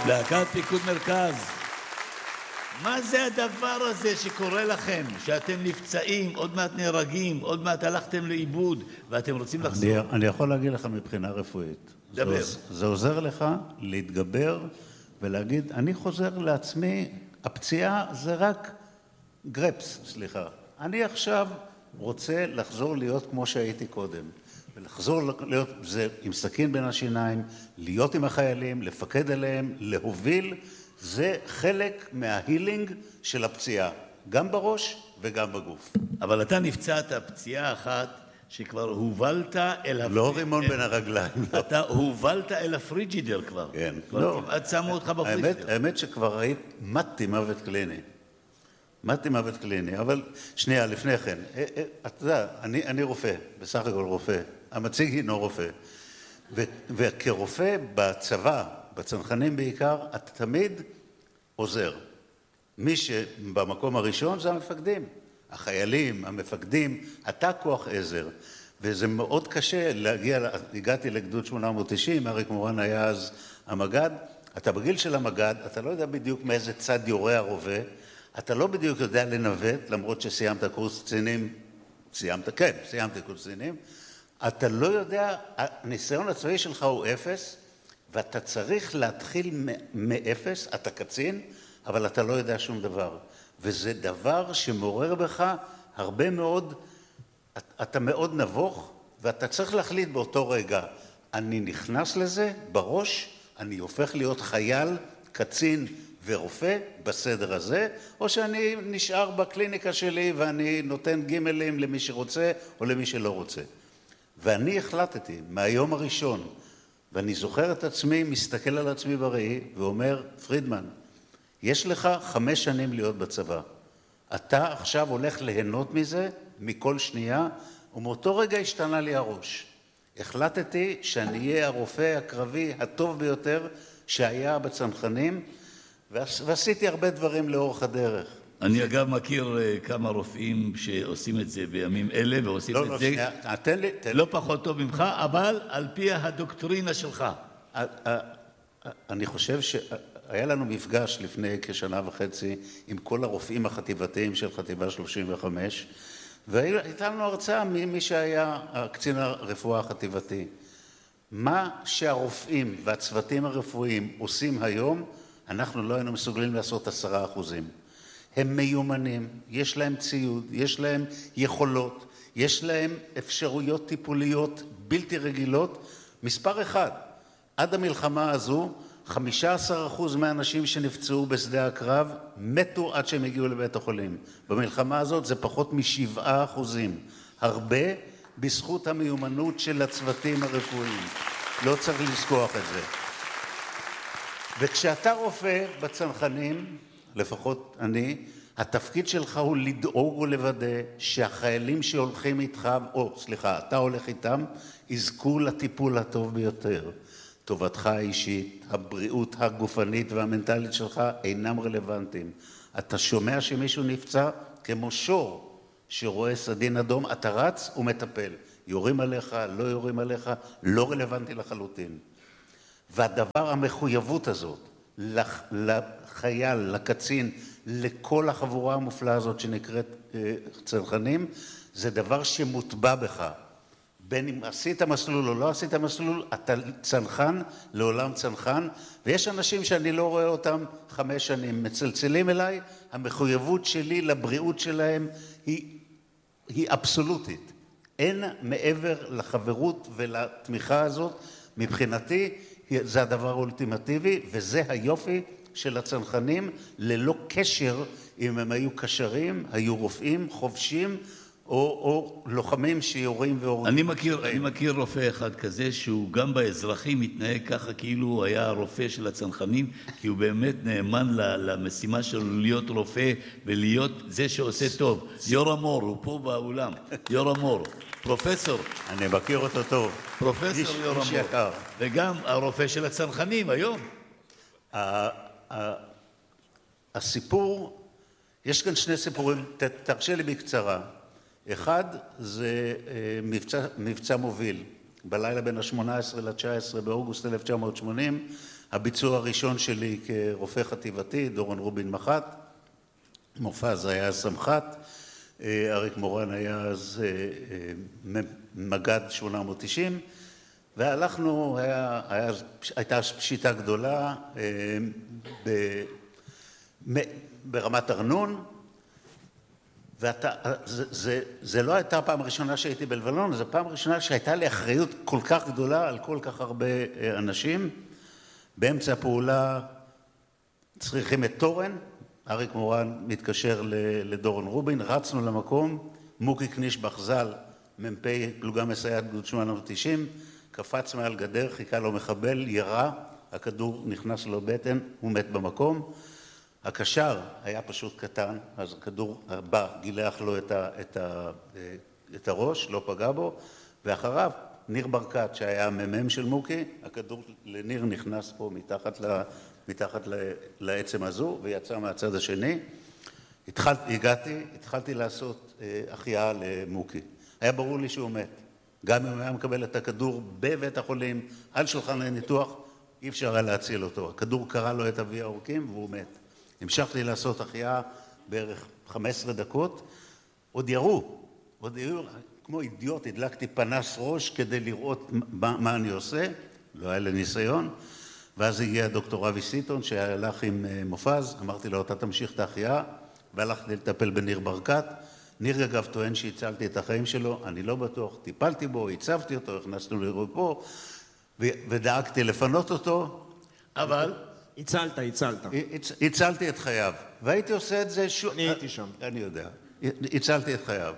להקת פיקוד מרכז. מה זה הדבר הזה שקורה לכם? שאתם נפצעים, עוד מעט נהרגים, עוד מעט הלכתם לאיבוד, ואתם רוצים לחזור? אני יכול להגיד לך מבחינה רפואית. דבר. זה עוזר לך להתגבר ולהגיד, אני חוזר לעצמי, הפציעה זה רק גרפס, סליחה. אני עכשיו רוצה לחזור להיות כמו שהייתי קודם. ולחזור להיות, זה עם סכין בין השיניים, להיות עם החיילים, לפקד עליהם, להוביל, זה חלק מההילינג של הפציעה, גם בראש וגם בגוף. אבל אתה נפצעת פציעה אחת שכבר הובלת אל לא רימון בין הרגליים. אתה הובלת אל הפריג'ידר כבר. כן. כבר כמעט שמו אותך בפריג'ידר. האמת שכבר מתתי מוות קליני. מתתי מוות קליני, אבל שנייה, לפני כן. אתה יודע, אני רופא, בסך הכל רופא. המציג הינו רופא. וכרופא בצבא, בצנחנים בעיקר, אתה תמיד עוזר. מי שבמקום הראשון זה המפקדים. החיילים, המפקדים, אתה כוח עזר. וזה מאוד קשה להגיע, הגעתי לגדוד 890, אריק מורן היה אז המג"ד. אתה בגיל של המג"ד, אתה לא יודע בדיוק מאיזה צד יורה הרובה, אתה לא בדיוק יודע לנווט, למרות שסיימת קורס קצינים, סיימתי קורס קצינים, אתה לא יודע, הניסיון הצבאי שלך הוא אפס, ואתה צריך להתחיל מאפס, אתה קצין, אבל אתה לא יודע שום דבר. וזה דבר שמעורר בך הרבה מאוד, אתה מאוד נבוך, ואתה צריך להחליט באותו רגע, אני נכנס לזה בראש, אני הופך להיות חייל, קצין ורופא בסדר הזה, או שאני נשאר בקליניקה שלי ואני נותן גימלים למי שרוצה או למי שלא רוצה. ואני החלטתי מהיום הראשון, ואני זוכר את עצמי, מסתכל על עצמי בראי ואומר, פרידמן, יש לך 5 שנים להיות בצבא. אתה עכשיו הולך ליהנות מזה, מכל שנייה, ומאותו רגע השתנה לי הראש. החלטתי שאני אהיה הרופא הקרבי הטוב ביותר שהיה בצנחנים, ועשיתי הרבה דברים לאורך הדרך. אני אגב מכיר כמה רופאים שעושים את זה בימים אלה, ועושים את זה תן לי. לא פחות טוב ממך, אבל על פי הדוקטרינה שלך. אני חושב שהיה לנו מפגש לפני כשנה וחצי עם כל הרופאים החטיבתיים של חטיבה 35, והייתה לנו הרצאה ממי שהיה קצין הרפואה החטיבתי. מה שהרופאים והצוותים הרפואיים עושים היום, אנחנו לא היינו מסוגלים לעשות 10%. הם מיומנים, יש להם ציוד, יש להם יכולות, יש להם אפשרויות טיפוליות בלתי רגילות. מספר 1, עד המלחמה הזו, 15% מהאנשים שנפצעו בשדה הקרב מתו עד שהם הגיעו לבית החולים. במלחמה הזאת זה פחות מ7%. הרבה בזכות המיומנות של הצוותים הרפואיים. לא צריך לזכוח את זה. וכשאתה רופא בצנחנים, לפחות אני, התפקיד שלך הוא לדאוג ולוודא שהחיילים שהולכים איתך, אתה הולך איתם, יזכו לטיפול הטוב ביותר. טובתך האישית, הבריאות הגופנית והמנטלית שלך אינם רלוונטיים. אתה שומע שמישהו נפצע כמו שור שרואה סדין אדום, אתה רץ ומטפל. יורים עליך, לא יורים עליך, לא רלוונטי לחלוטין. והדבר, המחויבות הזאת, לחייל, לקצין, לכל החבורה המופלאה הזאת שנקראת צנחנים, זה דבר שמוטבע בך. בין אם עשית מסלול או לא עשית מסלול, אתה צנחן, לעולם צנחן, ויש אנשים שאני לא רואה אותם 5 שנים, מצלצלים אליי, המחויבות שלי לבריאות שלהם היא אבסולוטית. אין מעבר לחברות ולתמיכה הזאת, מבחינתי זה הדבר האולטימטיבי, וזה היופי של הצנחנים, ללא קשר אם הם היו קשרים, היו רופאים, חובשים, או לוחמים שיורים והורגים. אני מכיר רופא אחד כזה, שהוא גם באזרחי מתנהג ככה כאילו הוא היה הרופא של הצנחנים, כי הוא באמת נאמן למשימה שלו להיות רופא ולהיות זה שעושה טוב. יורם מור, הוא פה באולם. יורם מור, פרופסור. אני מכיר אותו טוב. פרופסור יורם מור. וגם הרופא של הצנחנים היום. הסיפור, יש כאן 2 סיפורים, תרשה לי בקצרה. אחד זה מבצע מוביל. בלילה בין ה-18 ל-19 באוגוסט 1980, הביצוע הראשון שלי כרופא חטיבתי, דורון רובין מח"ט, מופז היה סמח"ט, אריק מורן היה אז מג"ד 890, והלכנו, הייתה פשיטה גדולה ברמת ארנון, זה לא הייתה הפעם הראשונה שהייתי בלבנון, זו פעם ראשונה שהייתה לי אחריות כל כך גדולה על כל כך הרבה אנשים. באמצע הפעולה צריכים את תורן, אריק מורן מתקשר לדורון רובין, רצנו למקום, מוקי קנישבך ז"ל, מ"פ פלוגה מסייעת גדוד 890, קפץ מעל גדר, חיכה לו מחבל, ירה, הכדור נכנס לו בטן, הוא מת במקום. הקשר היה פשוט קטן, אז הכדור בא, גילח לו את הראש, לא פגע בו, ואחריו ניר ברקת שהיה המ"מ של מוקי, הכדור לניר נכנס פה מתחת לעצם הזו ויצא מהצד השני. התחלתי לעשות החייאה למוקי. היה ברור לי שהוא מת. גם אם הוא היה מקבל את הכדור בבית החולים, על שולחן הניתוח, אי אפשר היה להציל אותו. הכדור קרא לו את אבי העורקים והוא מת. המשכתי לעשות החייאה בערך 15 דקות. עוד ירו, כמו אידיוט, הדלקתי פנס ראש כדי לראות מה אני עושה. לא היה לי ניסיון. ואז הגיע דוקטור אבי סיטון שהלך עם מופז. אמרתי לו, אתה תמשיך את החייאה. והלכתי לטפל בניר ברקת. ניר אגב טוען שהצלתי את החיים שלו. אני לא בטוח. טיפלתי בו, הצבתי אותו, הכנסנו לראות פה. ודאגתי לפנות אותו. אבל... הצלתי את חייו. והייתי עושה את זה שוב... אני הייתי שם. אני יודע. הצלתי את חייו.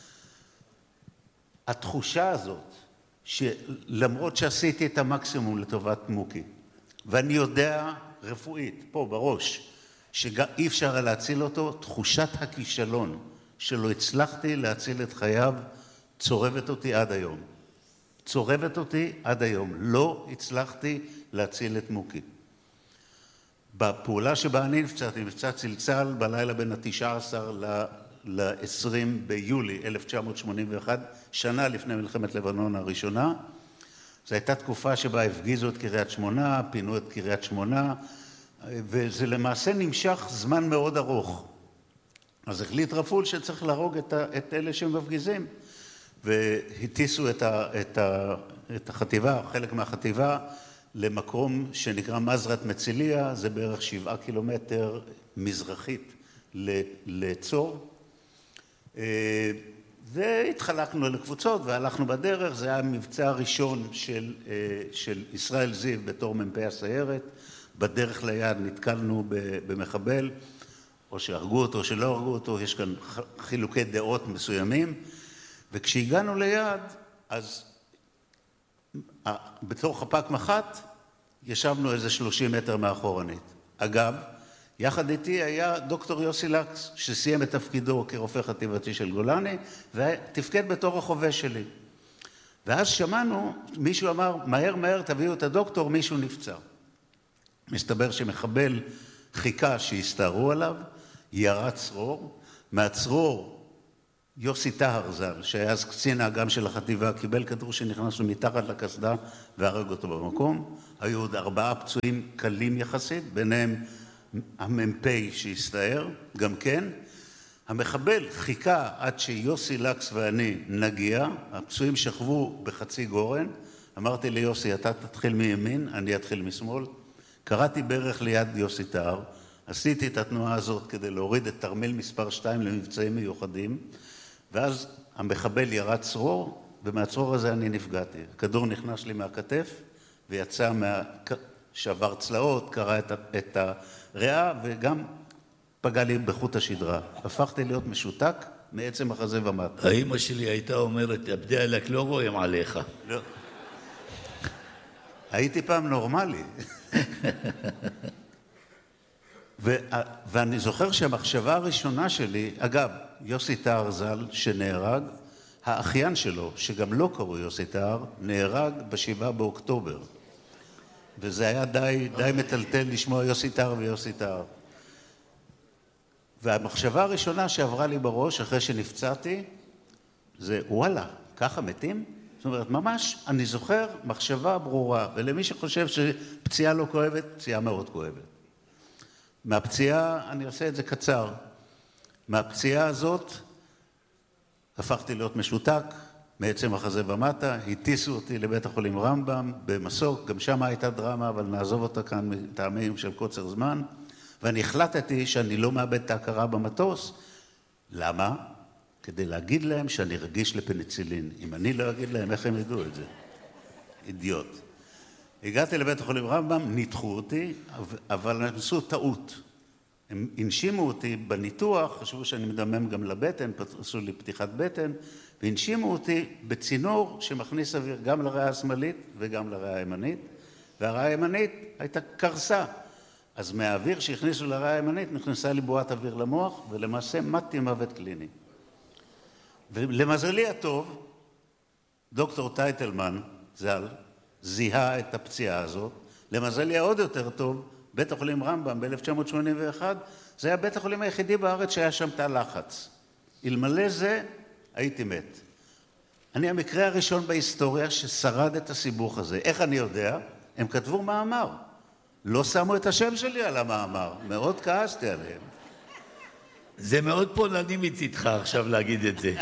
התחושה הזאת, שלמרות שעשיתי את המקסימום לטובת מוקי, ואני יודע רפואית, פה בראש, שאי אפשר להציל אותו, תחושת הכישלון שלא הצלחתי להציל את חייו, צורבת אותי עד היום. צורבת אותי עד היום. לא הצלחתי להציל את מוקי. בפעולה שבה אני נפצעתי, מבצע צלצל בלילה בין ה-19 ל-20 ביולי 1981, שנה לפני מלחמת לבנון הראשונה. זו הייתה תקופה שבה הפגיזו את קריית שמונה, פינו את קריית שמונה, וזה למעשה נמשך זמן מאוד ארוך. אז החליט רפול שצריך להרוג את אלה שמפגיזים, והטיסו את החטיבה, חלק מהחטיבה, למקום שנקרא מזרת מציליה, זה בערך 7 קילומטר מזרחית לצור. והתחלקנו לקבוצות והלכנו בדרך, זה היה המבצע הראשון של ישראל זיו בתור מ"פ הסיירת. בדרך ליד נתקלנו במחבל, או שהרגו אותו או שלא הרגו אותו, יש כאן חילוקי דעות מסוימים. וכשהגענו ליד, אז בתור חפ"ק מח"ט, ישבנו איזה 30 מטר מאחורנית. אגב, יחד איתי היה דוקטור יוסי לקס, שסיים את תפקידו כרופא חטיבתי של גולני, ותפקד בתור החובש שלי. ואז שמענו, מישהו אמר, מהר תביאו את הדוקטור, מישהו נפצע. מסתבר שמחבל חיכה שהסתערו עליו, ירה צרור, מהצרור יוסי טהר ז"ל, שהיה אז קצין האג"ם של החטיבה, קיבל כדור שנכנסנו מתחת לקסדה והרג אותו במקום. היו עוד 4 פצועים קלים יחסית, ביניהם המ"פ שהסתער, גם כן. המחבל חיכה עד שיוסי לקס ואני נגיע, הפצועים שכבו בחצי גורן. אמרתי ליוסי, אתה תתחיל מימין, אני אתחיל משמאל. קראתי בערך ליד יוסי טהר, עשיתי את התנועה הזאת כדי להוריד את תרמיל מספר 2 למבצעים מיוחדים, ואז המחבל ירה צרור, ומהצרור הזה אני נפגעתי. הכדור נכנס לי מהכתף, ויצא שבר צלעות, קרא את הריאה, וגם פגע לי בחוט השדרה. הפכתי להיות משותק מעצם החזה ומטה. האמא שלי הייתה אומרת, אבדי עליך לא רואים עליך. לא. הייתי פעם נורמלי. ואני זוכר שהמחשבה הראשונה שלי, אגב, יוסי טהר ז"ל שנהרג, האחיין שלו, שגם לא קראו יוסי טהר, נהרג ב7 באוקטובר. וזה היה די מטלטל לשמוע יוסי טהר ויוסי טהר. והמחשבה הראשונה שעברה לי בראש אחרי שנפצעתי, זה וואלה, ככה מתים? זאת אומרת, ממש אני זוכר מחשבה ברורה, ולמי שחושב שפציעה לא כואבת, פציעה מאוד כואבת. מהפציעה, אני עושה את זה קצר, מהפציעה הזאת הפכתי להיות משותק, מעצם החזה ומטה, הטיסו אותי לבית החולים רמב"ם במסוק, גם שם הייתה דרמה, אבל נעזוב אותה כאן מטעמים של קוצר זמן, ואני החלטתי שאני לא מאבד את ההכרה במטוס. למה? כדי להגיד להם שאני רגיש לפניצילין. אם אני לא אגיד להם, איך הם ידעו את זה? אידיוט. הגעתי לבית החולים רמב"ם, ניתחו אותי, אבל הם עשו טעות. הם הנשימו אותי בניתוח, חשבו שאני מדמם גם לבטן, עשו לי פתיחת בטן, והנשימו אותי בצינור שמכניס אוויר גם לריאה השמאלית וגם לריאה הימנית, והריאה הימנית הייתה קרסה. אז מהאוויר שהכניסו לריאה הימנית נכנסה לי בועת אוויר למוח, ולמעשה מתתי מוות קליני. ולמזלי הטוב, דוקטור טייטלמן, ז"ל, זיהה את הפציעה הזאת. למזלי העוד יותר טוב, בית החולים רמב"ם ב-1981, זה היה בית החולים היחידי בארץ שהיה שם תא לחץ. אלמלא זה, הייתי מת. אני המקרה הראשון בהיסטוריה ששרד את הסיבוך הזה. איך אני יודע? הם כתבו מאמר. לא שמו את השם שלי על המאמר. מאוד כעסתי עליהם. זה מאוד פולני מצידך עכשיו להגיד את זה.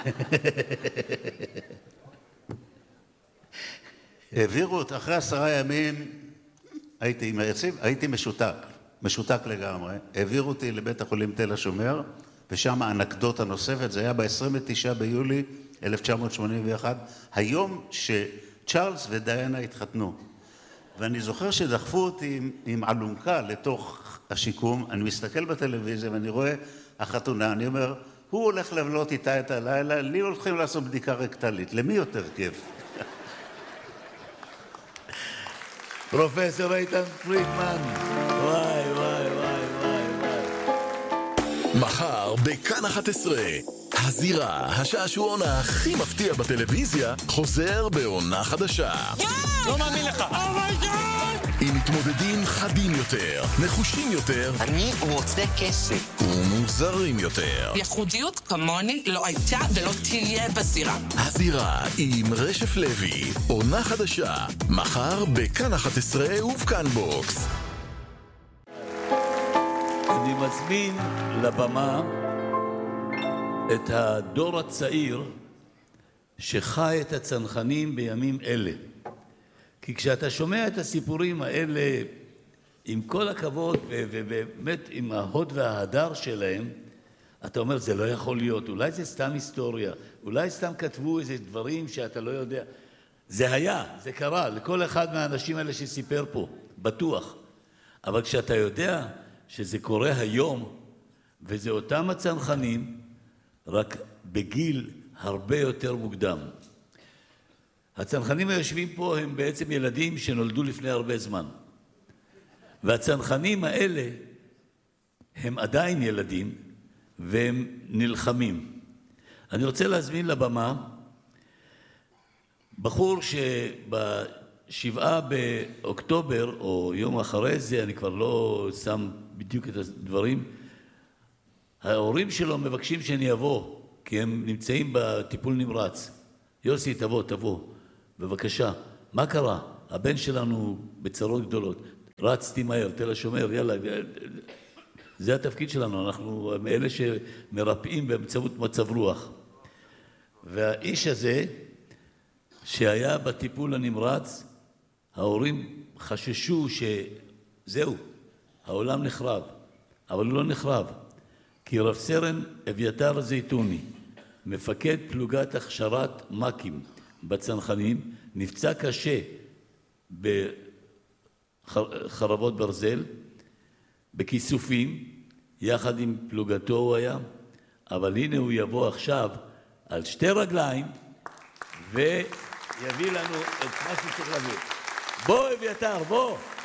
העבירו אותי, אחרי 10 ימים הייתי משותק לגמרי. העבירו אותי לבית החולים תל השומר, ושם האנקדוטה נוספת, זה היה ב-29 ביולי 1981, היום שצ'ארלס ודיינה התחתנו. ואני זוכר שדחפו אותי עם אלונקה לתוך השיקום, אני מסתכל בטלוויזיה ואני רואה החתונה, אני אומר, הוא הולך לבלות איתה את הלילה, לי הולכים לעשות בדיקה רקטלית, למי יותר כיף? פרופסור איתן פרידמן, וואי וואי וואי וואי וואי. מחר בכאן 11, הזירה, השעשועון הכי מפתיע בטלוויזיה, חוזר בעונה חדשה. לא מאמין לך! עם מתמודדים חדים יותר, נחושים יותר, אני רוצה כסף. ומוזרים יותר. ייחודיות כמוני לא הייתה ולא תהיה בזירה. הזירה עם רשף לוי, עונה חדשה, מחר בכאן 11 ובכאן בוקס. אני מזמין לבמה את הדור הצעיר שחי את הצנחנים בימים אלה. כי כשאתה שומע את הסיפורים האלה, עם כל הכבוד ובאמת עם ההוד וההדר שלהם, אתה אומר, זה לא יכול להיות, אולי זה סתם היסטוריה, אולי סתם כתבו איזה דברים שאתה לא יודע. זה היה, זה קרה, לכל אחד מהאנשים האלה שסיפר פה, בטוח. אבל כשאתה יודע שזה קורה היום, וזה אותם הצנחנים, רק בגיל הרבה יותר מוקדם. הצנחנים היושבים פה הם בעצם ילדים שנולדו לפני הרבה זמן. והצנחנים האלה הם עדיין ילדים והם נלחמים. אני רוצה להזמין לבמה בחור שב7 באוקטובר, או יום אחרי זה, אני כבר לא שם בדיוק את הדברים, ההורים שלו מבקשים שאני אבוא, כי הם נמצאים בטיפול נמרץ. יוסי, תבוא. בבקשה, מה קרה? הבן שלנו בצרות גדולות. רצתי מהר, תל השומר, יאללה. זה התפקיד שלנו, אנחנו אלה שמרפאים באמצעות מצב רוח. והאיש הזה, שהיה בטיפול הנמרץ, ההורים חששו שזהו, העולם נחרב. אבל הוא לא נחרב, כי רב סרן אביתר זייתוני, מפקד פלוגת הכשרת מקים, בצנחנים, נפצע קשה בחרבות ברזל, בכיסופים, יחד עם פלוגתו הוא היה, אבל הנה הוא יבוא עכשיו על 2 רגליים, ויביא לנו את מה שצריך להביא. בוא אביתר, בוא!